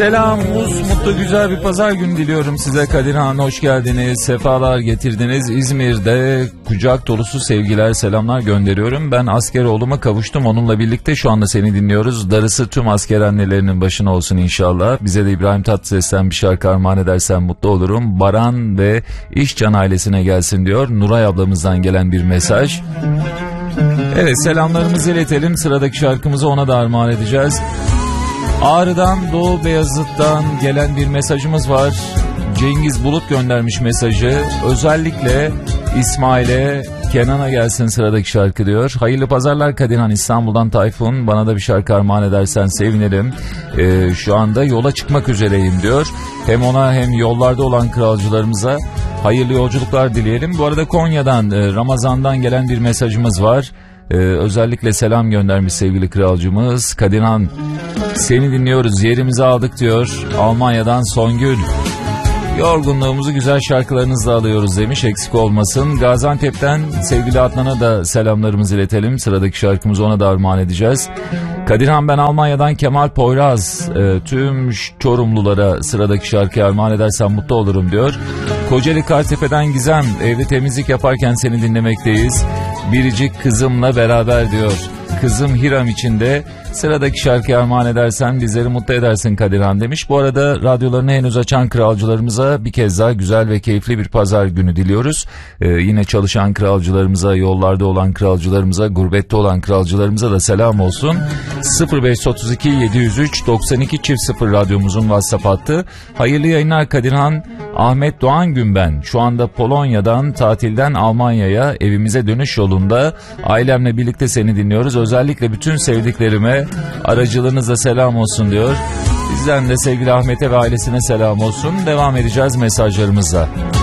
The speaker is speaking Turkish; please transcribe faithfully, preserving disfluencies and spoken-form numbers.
Selam, uz, mutlu güzel bir pazar günü diliyorum size. Kadirhan, hoş geldiniz, sefalar getirdiniz. İzmir'de kucak dolusu sevgiler, selamlar gönderiyorum. Ben asker oğluma kavuştum, onunla birlikte şu anda seni dinliyoruz. Darısı tüm asker annelerinin başına olsun inşallah. Bize de İbrahim Tatlıses'ten bir şarkı armağan edersen mutlu olurum. Baran ve İşcan ailesine gelsin diyor. Nuray ablamızdan gelen bir mesaj. Evet, selamlarımızı iletelim. Sıradaki şarkımızı ona da armağan edeceğiz. Ağrı'dan, Doğu Beyazıt'tan gelen bir mesajımız var. Cengiz Bulut göndermiş mesajı. Özellikle İsmail'e, Kenan'a gelsin sıradaki şarkı diyor. Hayırlı pazarlar Kadirhan, İstanbul'dan Tayfun. Bana da bir şarkı armağan edersen sevinirim. Ee, şu anda yola çıkmak üzereyim diyor. Hem ona hem yollarda olan kralcılarımıza hayırlı yolculuklar dileyelim. Bu arada Konya'dan, Ramazan'dan gelen bir mesajımız var. Ee, özellikle selam göndermiş sevgili kralcımız. Kadirhan, seni dinliyoruz, yerimizi aldık diyor. Almanya'dan Songül. Yorgunluğumuzu güzel şarkılarınızla alıyoruz demiş, eksik olmasın. Gaziantep'ten sevgili Adnan'a da selamlarımızı iletelim. Sıradaki şarkımızı ona da armağan edeceğiz. Kadirhan, ben Almanya'dan Kemal Poyraz. E, tüm Çorumlulara sıradaki şarkıyı armağan edersen mutlu olurum diyor. Kocaeli Kartepe'den Gizem, evde temizlik yaparken seni dinlemekteyiz. Biricik kızımla beraber diyor. Kızım Hiram için de sıradaki şarkıyı armağan edersen bizleri mutlu edersin Kadirhan demiş. Bu arada radyolarını henüz açan kralcılarımıza bir kez daha güzel ve keyifli bir pazar günü diliyoruz. Ee, yine çalışan kralcılarımıza, yollarda olan kralcılarımıza, gurbette olan kralcılarımıza da selam olsun. sıfır beş otuz iki yedi yüz üç doksan iki çift sıfır radyomuzun WhatsApp hattı. Hayırlı yayınlar Kadirhan. Ahmet Doğan gün ben. Şu anda Polonya'dan tatilden Almanya'ya evimize dönüş yolunda. Ailemle birlikte seni dinliyoruz. Özellikle bütün sevdiklerime aracılığınızla selam olsun diyor. Bizden de sevgili Ahmet'e ve ailesine selam olsun. Devam edeceğiz mesajlarımızla.